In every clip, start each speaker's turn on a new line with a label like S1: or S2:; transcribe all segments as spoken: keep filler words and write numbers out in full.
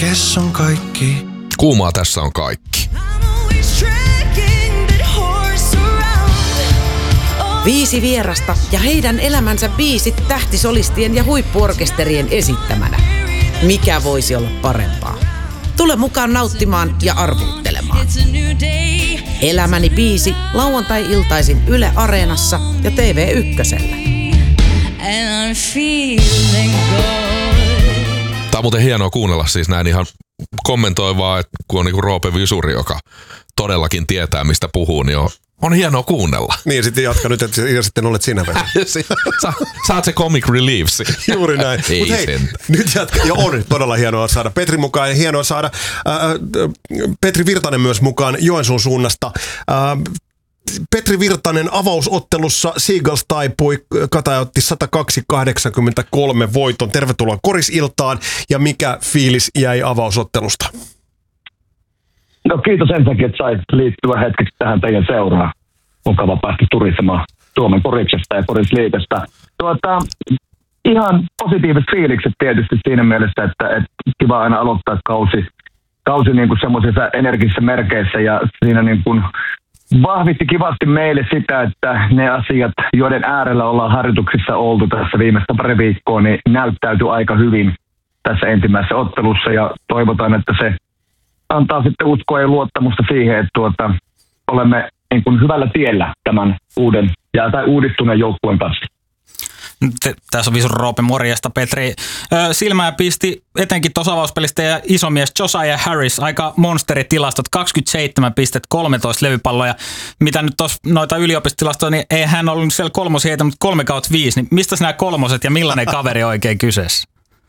S1: Kes on kaikki.
S2: Kuumaa tässä on kaikki.
S3: Viisi vierasta ja heidän elämänsä biisit tähtisolistien ja huippuorkesterien esittämänä. Mikä voisi olla parempaa? Tule mukaan nauttimaan ja arvuuttelemaan. Elämäni biisi lauantai-iltaisin Yle Areenassa ja T V Ykkösellä.
S2: Tämä on muuten hienoa kuunnella siis näin ihan kommentoivaa, että kun on niinku Roope Vysuri, joka todellakin tietää mistä puhuu, niin on, on hienoa kuunnella.
S4: Niin, sitten jatka nyt, että ja sitten olet sinä Vesa.
S2: Sä, saat se comic relief.
S4: Juuri näin. Mut hei, sen. Nyt jatka. Ja on todella hienoa saada Petri mukaan ja hienoa saada ää, Petri Virtanen myös mukaan Joensuun suunnasta. Ää, Petri Virtanen avausottelussa Seagulls taipui, Kataja otti sata kaksi kahdeksankymmentäkolme voiton. Tervetuloa Korisiltaan ja mikä fiilis jäi avausottelusta?
S5: No kiitos ensinnäkin, että sait liittyä hetkeksi tähän teidän seuraan. Mukava päästä turistamaan Suomen Koriksesta ja Korisliigasta. Tuota, ihan positiiviset fiilikset tietysti siinä mielessä, että, että kiva aina aloittaa kausi, kausi niin kuin semmoisissa energisissä merkeissä ja siinä niin kuin vahvitti kivasti meille sitä, että ne asiat, joiden äärellä ollaan harjoituksissa oltu tässä viimeistä pari viikkoa, niin näyttäytyi aika hyvin tässä ensimmäisessä ottelussa ja toivotaan, että se antaa sitten uskoa ja luottamusta siihen, että tuota, olemme niin kuin hyvällä tiellä tämän uuden ja tai uudistuneen joukkueen kanssa.
S6: Tässä on Visuri Roope, morjesta Petri. Silmää pisti etenkin tuossa avauspelistä ja isomies Josiah Harris, aika monsteritilastot, kaksikymmentäseitsemän pistettä, kolmetoista levypalloja. Mitä nyt tuossa noita yliopistotilastoja, niin ei hän ollut siellä kolmosia heitä, mutta kolme kautta viisi. Niin mistä nämä kolmoset ja millainen kaveri oikein kyseessä?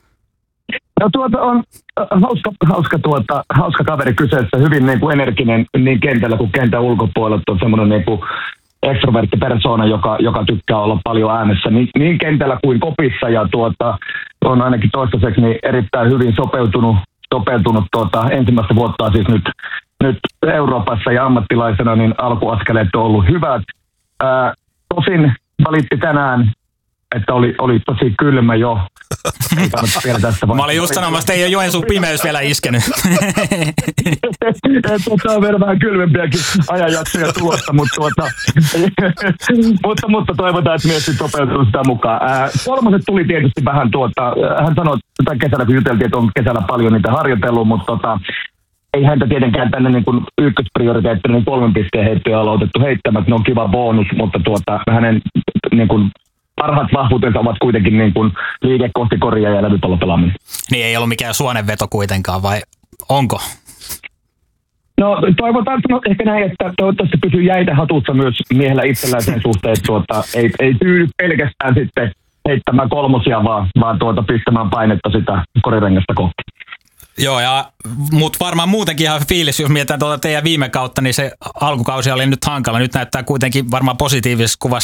S5: No tuota on hauska, hauska, tuota, hauska kaveri kyseessä, hyvin niin kuin energinen niin kentällä kuin kentän ulkopuolella, on semmoinen niin kuin ekstrovertti persoona, joka, joka tykkää olla paljon äänessä niin, niin kentällä kuin kopissa ja tuota, on ainakin toistaiseksi niin erittäin hyvin sopeutunut, sopeutunut tuota, ensimmäistä vuotta siis nyt, nyt Euroopassa ja ammattilaisena, niin alkuaskeleet on ollut hyvät. Ää, tosin valitti tänään, että oli, oli tosi kylmä jo.
S6: Mä olin just sanomassa, että ei ole Joensuun pimeys vielä iskenyt.
S5: Tämä on vielä vähän kylmempiäkin ajanjaksoja tulossa, mutta, tuota, mutta, mutta toivotaan, että mies sopeutuu sitä mukaan. Ää, kolmoset tuli tietysti vähän tuota, hän sanoi, että kesällä kun juteltiin, että on kesällä paljon niitä harjoitellut, mutta tota, ei häntä tietenkään tänne niin kuin ykkösprioriteettina niin kolmen pisteen heittoja aloitettu heittämät, ne on kiva bonus, mutta tuota, hänen niin kuin parhaat vahvuutensa ovat kuitenkin niin kuin liike kohti koria ja levypallopelaaminen.
S6: Niin ei ollut mikään suonenveto kuitenkaan, vai onko?
S5: No toivotaan, että no, ehkä näin, että toivottavasti pysyy jäitä hatussa myös miehellä itsellään sen suhteen, että tuota, ei, ei tyydy pelkästään sitten heittämään kolmosia, vaan, vaan tuota, pistämään painetta sitä korirengasta kohti.
S6: Joo, ja, mutta varmaan muutenkin ihan fiilis, jos mietitään tuota teidän viime kautta, niin se alkukausi oli nyt hankala. Nyt näyttää kuitenkin varmaan positiivisessa kuvassa